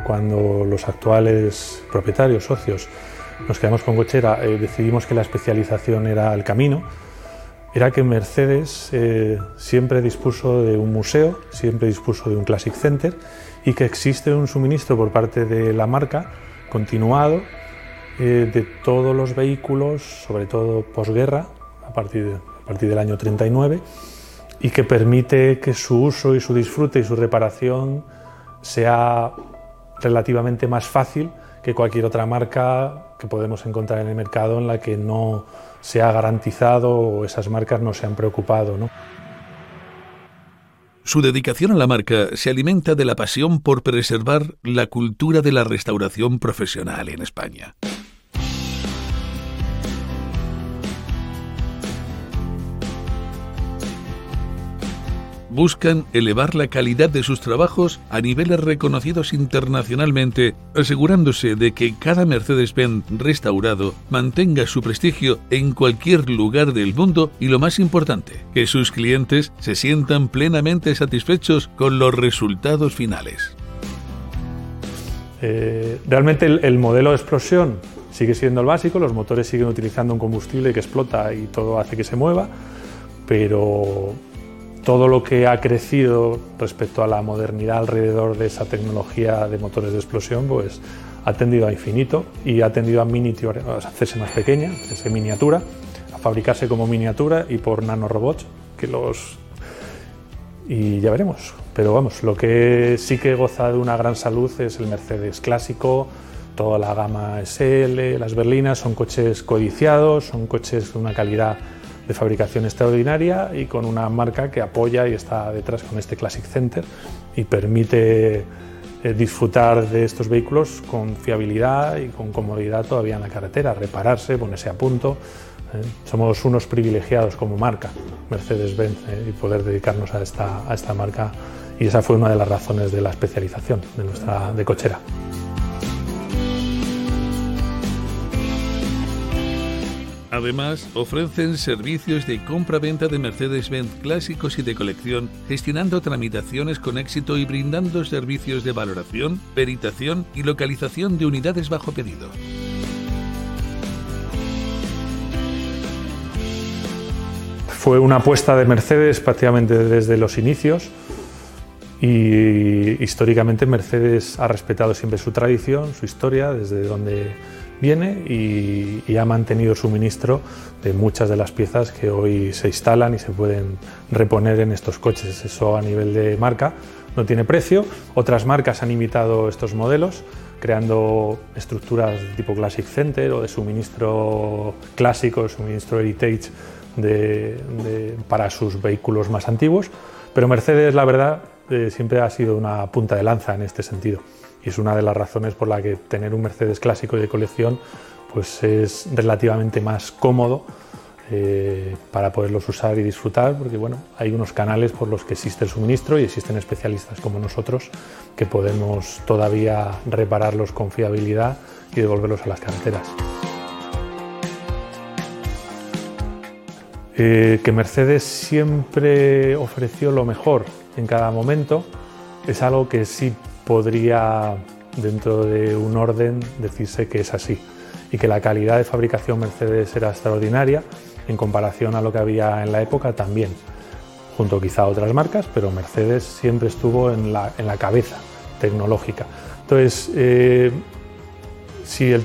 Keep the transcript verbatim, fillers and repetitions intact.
cuando los actuales propietarios, socios, nos quedamos con Cochera, eh, decidimos que la especialización era el camino, era que Mercedes eh, siempre dispuso de un museo, siempre dispuso de un Classic Center y que existe un suministro por parte de la marca continuado eh, de todos los vehículos, sobre todo posguerra, a partir, de, a partir del año treinta y nueve, y que permite que su uso y su disfrute y su reparación sea relativamente más fácil que cualquier otra marca que podemos encontrar en el mercado en la que no se ha garantizado o esas marcas no se han preocupado, ¿no? Su dedicación a la marca se alimenta de la pasión por preservar la cultura de la restauración profesional en España. Buscan elevar la calidad de sus trabajos a niveles reconocidos internacionalmente, asegurándose de que cada Mercedes-Benz restaurado mantenga su prestigio en cualquier lugar del mundo y, lo más importante, que sus clientes se sientan plenamente satisfechos con los resultados finales. Eh, realmente el, el modelo de explosión sigue siendo el básico, los motores siguen utilizando un combustible que explota y todo hace que se mueva, pero todo lo que ha crecido respecto a la modernidad alrededor de esa tecnología de motores de explosión, pues ha tendido a infinito y ha tendido a, a hacerse más pequeña, a hacerse miniatura, a fabricarse como miniatura y por nanorobots, que los... y ya veremos. Pero vamos, lo que sí que goza de una gran salud es el Mercedes clásico, toda la gama S L, las berlinas, son coches codiciados, son coches de una calidad de fabricación extraordinaria y con una marca que apoya y está detrás con este Classic Center y permite eh, disfrutar de estos vehículos con fiabilidad y con comodidad todavía en la carretera, repararse, ponerse a punto. Eh, somos unos privilegiados como marca, Mercedes-Benz, eh, y poder dedicarnos a esta, a esta marca, y esa fue una de las razones de la especialización de nuestra de Cochera. Además, ofrecen servicios de compra-venta de Mercedes-Benz clásicos y de colección, gestionando tramitaciones con éxito y brindando servicios de valoración, peritación y localización de unidades bajo pedido. Fue una apuesta de Mercedes prácticamente desde los inicios y históricamente Mercedes ha respetado siempre su tradición, su historia, desde donde viene y, y ha mantenido suministro de muchas de las piezas que hoy se instalan y se pueden reponer en estos coches. Eso a nivel de marca no tiene precio. Otras marcas han imitado estos modelos creando estructuras de tipo Classic Center o de suministro clásico, de suministro Heritage de, de, para sus vehículos más antiguos, pero Mercedes, la verdad, eh, siempre ha sido una punta de lanza en este sentido. Y es una de las razones por la que tener un Mercedes clásico y de colección pues es relativamente más cómodo eh, para poderlos usar y disfrutar, porque bueno, hay unos canales por los que existe el suministro y existen especialistas como nosotros que podemos todavía repararlos con fiabilidad y devolverlos a las carreteras. Eh, que Mercedes siempre ofreció lo mejor en cada momento es algo que sí podría, dentro de un orden, decirse que es así y que la calidad de fabricación Mercedes era extraordinaria en comparación a lo que había en la época también, junto quizá a otras marcas, pero Mercedes siempre estuvo en la, en la cabeza tecnológica. Entonces, eh, si el